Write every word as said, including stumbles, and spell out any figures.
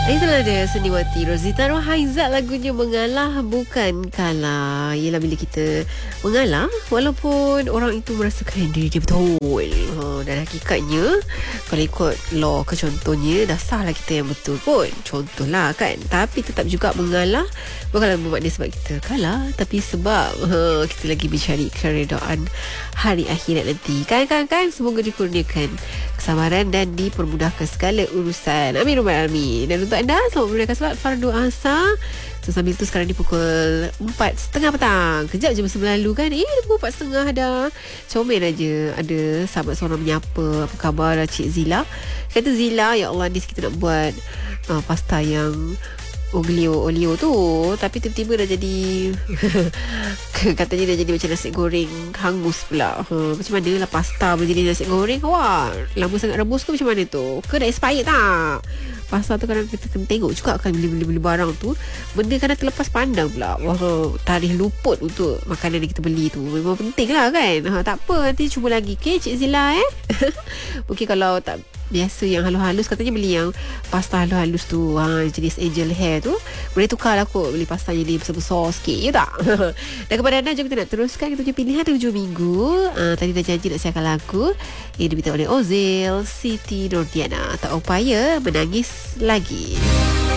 Itulah dia Seniwati Rozita Rohaizat, lagunya Mengalah Bukan Kalah. Ialah bila kita mengalah walaupun orang itu merasakan diri dia betul, ha, dan hakikatnya kalau ikut law ke contohnya dah sah lah kita yang betul pun, contohlah kan. Tapi tetap juga mengalah bukanlah bermakna sebab kita kalah, tapi sebab ha, kita lagi mencari keredaan hari akhirat nanti. Kan kan kan semoga dikurniakan kesabaran dan dipermudahkan segala urusan. Amin Rabbal Alamin. Dan untuk anda, selamat menunaikan solat fardu asar. So, sambil tu sekarang ni pukul empat setengah petang. Kejap je masa berlalu kan. Eh, pukul empat setengah dah. Comel aja. Ada sahabat seorang menyapa. Apa khabar Cik Zila? Kata Zila, ya Allah, ni kita nak buat uh, pasta yang Oglio olio tu, tapi tiba-tiba dah jadi katanya dah jadi macam nasi goreng hangus pula. Ha, macam mana lah pasta boleh jadi nasi goreng? Wah, lama sangat rebus ke macam mana tu? Ke dah expired tak? Pasta tu kadang kita kena tengok juga kan, beli-beli barang tu benda kadang terlepas pandang pula. Wah, tarikh luput untuk makanan yang kita beli tu. Memang penting lah kan. Ha, tak apa, nanti cuba lagi. Okay Cik Zila eh. Mungkin kalau tak biasa yang halus-halus, katanya beli yang pasta halus-halus tu, ha, jenis angel hair tu, boleh tukar lah kot, beli pasta yang dia besar-besar sikit, ya tak? Dan kepada anda, jom kita nak teruskan kita punya pilihan tujuh minggu. ha, Tadi dah janji nak siarkan lagu yang diminta oleh Ozil, Siti Nordiana, Tak Upaya Menangis Lagi.